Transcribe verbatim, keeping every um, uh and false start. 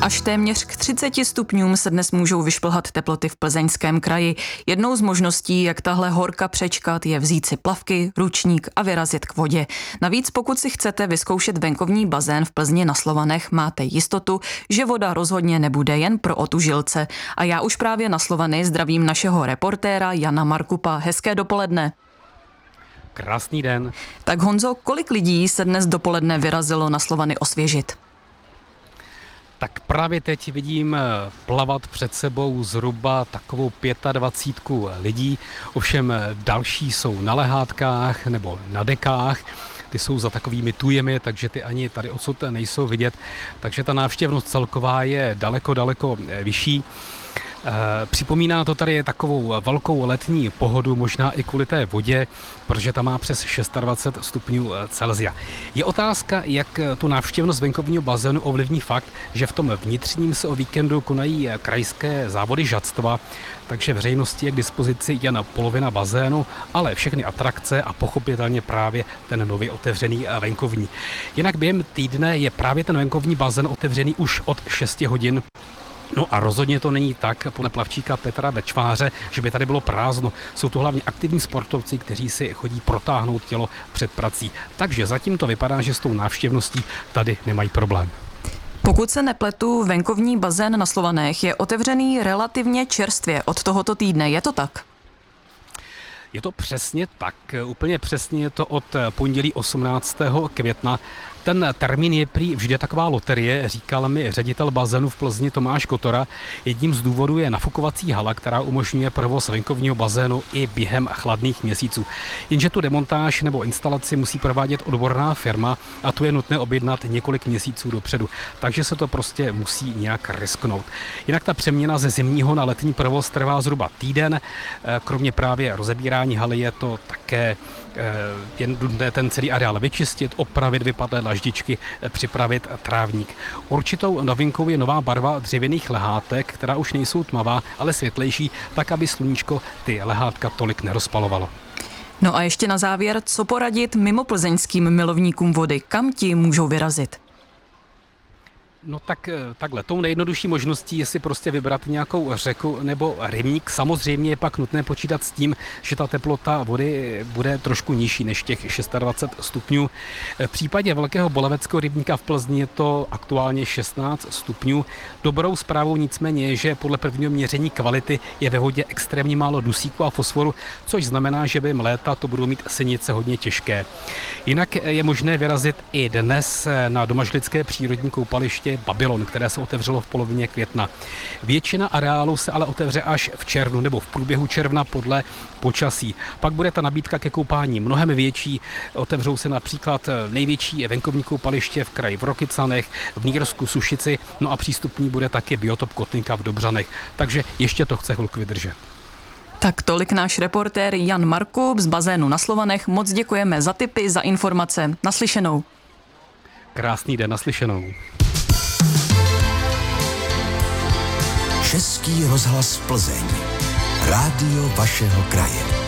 Až téměř k třiceti stupňům se dnes můžou vyšplhat teploty v Plzeňském kraji. Jednou z možností, jak tahle horka přečkat, je vzít si plavky, ručník a vyrazit k vodě. Navíc pokud si chcete vyzkoušet venkovní bazén v Plzni na Slovanech, máte jistotu, že voda rozhodně nebude jen pro otužilce. A já už právě na Slovany zdravím našeho reportéra Jana Markupa. Hezké dopoledne. Krásný den. Tak Honzo, kolik lidí se dnes dopoledne vyrazilo na Slovany osvěžit? Tak právě teď vidím plavat před sebou zhruba takovou dvacítku lidí, ovšem další jsou na lehátkách nebo na dekách. Ty jsou za takovými tujemi, takže ty ani tady odsud nejsou vidět, takže ta návštěvnost celková je daleko, daleko vyšší. E, připomíná to tady takovou velkou letní pohodu, možná i kvůli té vodě, protože tam má přes dvacet šest stupňů Celsia. Je otázka, jak tu návštěvnost venkovního bazénu ovlivní fakt, že v tom vnitřním se o víkendu konají krajské závody žadstva, takže veřejnosti je k dispozici jen polovina bazénu, ale všechny atrakce a pochopitelně právě ten nově otevřený venkovní. Jinak během týdne je právě ten venkovní bazén otevřený už od šesti hodin. No a rozhodně to není tak, podle plavčíka Petra Bečváře, že by tady bylo prázdno. Jsou to hlavně aktivní sportovci, kteří si chodí protáhnout tělo před prací. Takže zatím to vypadá, že s tou návštěvností tady nemají problém. Pokud se nepletu, venkovní bazén na Slovanech je otevřený relativně čerstvě od tohoto týdne. Je to tak? Je to přesně tak, úplně přesně je to od pondělí osmnáctého května. Ten termín je prý vždy taková loterie, říkal mi ředitel bazénu v Plzni Tomáš Kotora. Jedním z důvodů je nafukovací hala, která umožňuje provoz venkovního bazénu i během chladných měsíců. Jenže tu demontáž nebo instalaci musí provádět odborná firma a tu je nutné objednat několik měsíců dopředu. Takže se to prostě musí nějak risknout. Jinak ta přeměna ze zimního na letní provoz trvá zhruba týden. Kromě právě rozebírání haly je to také jen nutné ten celý areál vyčistit, opravit vypadlé laždičky, připravit trávník. Určitou novinkou je nová barva dřevěných lehátek, která už nejsou tmavá, ale světlejší, tak aby sluníčko ty lehátka tolik nerozpalovalo. No a ještě na závěr, co poradit mimo plzeňským milovníkům vody, kam ti můžou vyrazit? No tak takhle, tou nejjednodušší možností je si prostě vybrat nějakou řeku nebo rybník. Samozřejmě je pak nutné počítat s tím, že ta teplota vody bude trošku nižší než těch dvacet šest stupňů. V případě velkého boleveckého rybníka v Plzni je to aktuálně šestnáct stupňů. Dobrou zprávou nicméně je, že podle prvního měření kvality je ve vodě extrémně málo dusíku a fosforu, což znamená, že během léta to budou mít sinice hodně těžké. Jinak je možné vyrazit i dnes na domažlické přírodní koupaliště Babylon, které se otevřelo v polovině května. Většina areálu se ale otevře až v červnu nebo v průběhu června podle počasí. Pak bude ta nabídka ke koupání mnohem větší. Otevřou se například největší venkovní koupaliště v kraji v Rokycanech, v Nýrsku, Sušici, no a přístupný bude také biotop Kotlinka v Dobřanech. Takže ještě to chce chvilku vydržet. Tak tolik náš reportér Jan Markup z bazénu na Slovanech. Moc děkujeme za tipy, za informace. Naslyšenou. Krásný den, naslyšenou. Český rozhlas Plzeň. Rádio vašeho kraje.